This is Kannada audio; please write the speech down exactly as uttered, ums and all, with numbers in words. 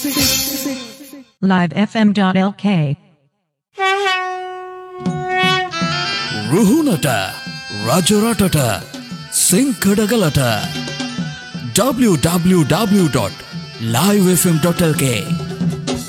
live f m dot l k ರುಹುನಟ ರಾಜರಾಟಟ ಸಿಂಕಡಗಲಟ W W W dot live F M dot L K